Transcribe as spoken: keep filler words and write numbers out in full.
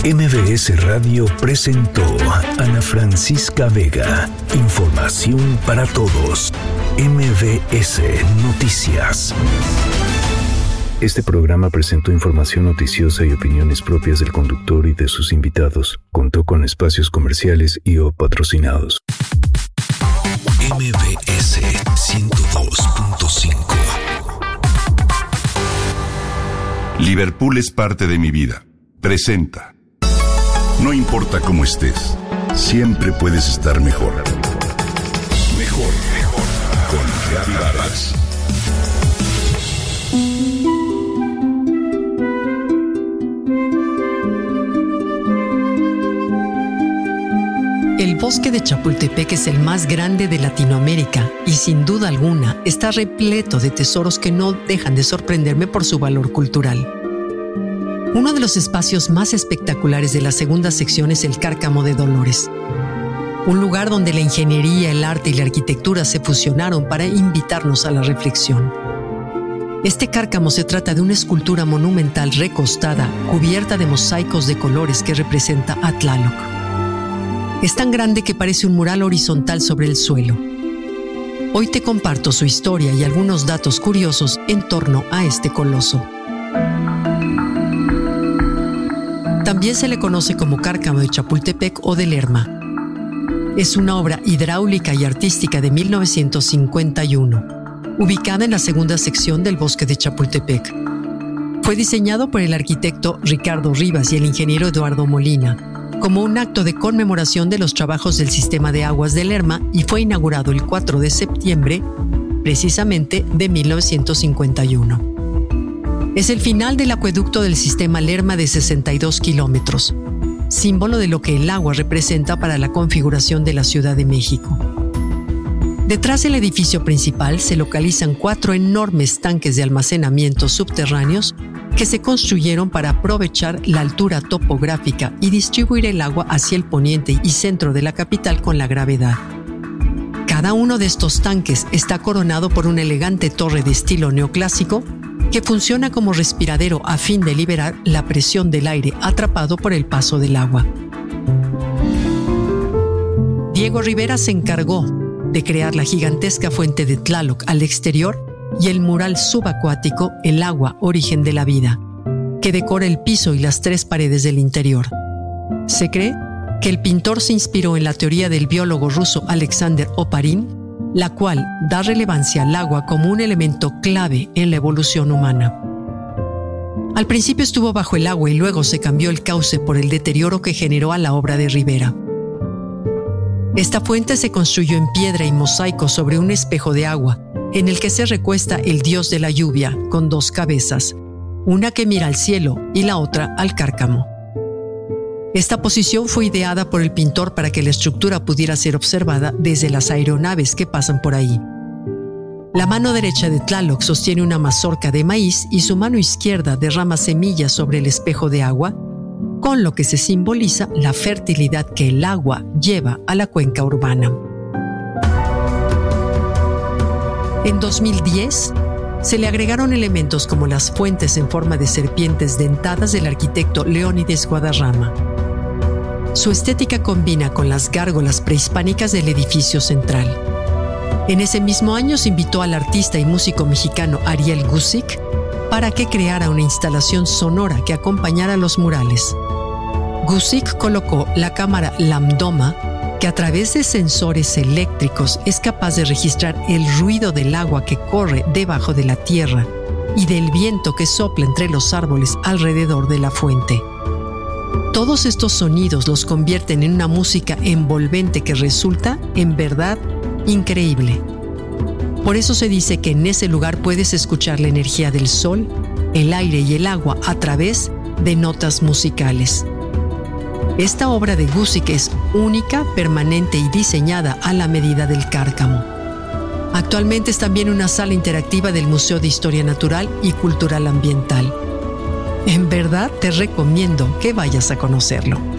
M V S Radio presentó Ana Francisca Vega. Información para todos. M V S Noticias. Este programa presentó información noticiosa y opiniones propias del conductor y de sus invitados. Contó con espacios comerciales y o patrocinados. M V S ciento dos punto cinco. Liverpool es parte de mi vida. Presenta. No importa cómo estés, siempre puedes estar mejor. Mejor, mejor. Con Gaby Vargas. El bosque de Chapultepec es el más grande de Latinoamérica y sin duda alguna está repleto de tesoros que no dejan de sorprenderme por su valor cultural. Uno de los espacios más espectaculares de la segunda sección es el Cárcamo de Dolores, un lugar donde la ingeniería, el arte y la arquitectura se fusionaron para invitarnos a la reflexión. Este cárcamo se trata de una escultura monumental recostada, cubierta de mosaicos de colores que representa a Tlaloc. Es tan grande que parece un mural horizontal sobre el suelo. Hoy te comparto su historia y algunos datos curiosos en torno a este coloso. También se le conoce como Cárcamo de Chapultepec o de Lerma. Es una obra hidráulica y artística de mil novecientos cincuenta y uno, ubicada en la segunda sección del bosque de Chapultepec. Fue diseñado por el arquitecto Ricardo Rivas y el ingeniero Eduardo Molina, como un acto de conmemoración de los trabajos del sistema de aguas de Lerma y fue inaugurado el cuatro de septiembre, precisamente de mil novecientos cincuenta y uno. Es el final del acueducto del sistema Lerma de sesenta y dos kilómetros, símbolo de lo que el agua representa para la configuración de la Ciudad de México. Detrás del edificio principal se localizan cuatro enormes tanques de almacenamiento subterráneos que se construyeron para aprovechar la altura topográfica y distribuir el agua hacia el poniente y centro de la capital con la gravedad. Cada uno de estos tanques está coronado por una elegante torre de estilo neoclásico que funciona como respiradero a fin de liberar la presión del aire atrapado por el paso del agua. Diego Rivera se encargó de crear la gigantesca fuente de Tlaloc al exterior y el mural subacuático El agua, origen de la vida, que decora el piso y las tres paredes del interior. Se cree que el pintor se inspiró en la teoría del biólogo ruso Alexander Oparin, la cual da relevancia al agua como un elemento clave en la evolución humana. Al principio estuvo bajo el agua y luego se cambió el cauce por el deterioro que generó a la obra de Rivera. Esta fuente se construyó en piedra y mosaico sobre un espejo de agua, en el que se recuesta el dios de la lluvia con dos cabezas, una que mira al cielo y la otra al cárcamo. Esta posición fue ideada por el pintor para que la estructura pudiera ser observada desde las aeronaves que pasan por ahí. La mano derecha de Tlaloc sostiene una mazorca de maíz y su mano izquierda derrama semillas sobre el espejo de agua, con lo que se simboliza la fertilidad que el agua lleva a la cuenca urbana. En dos mil diez, se le agregaron elementos como las fuentes en forma de serpientes dentadas del arquitecto Leónides Guadarrama. Su estética combina con las gárgolas prehispánicas del edificio central. En ese mismo año se invitó al artista y músico mexicano Ariel Gusick para que creara una instalación sonora que acompañara los murales. Gusick colocó la cámara Lambdoma, que a través de sensores eléctricos es capaz de registrar el ruido del agua que corre debajo de la tierra y del viento que sopla entre los árboles alrededor de la fuente. Todos estos sonidos los convierten en una música envolvente que resulta, en verdad, increíble. Por eso se dice que en ese lugar puedes escuchar la energía del sol, el aire y el agua a través de notas musicales. Esta obra de Gusick es única, permanente y diseñada a la medida del cárcamo. Actualmente es también una sala interactiva del Museo de Historia Natural y Cultural Ambiental. En verdad te recomiendo que vayas a conocerlo.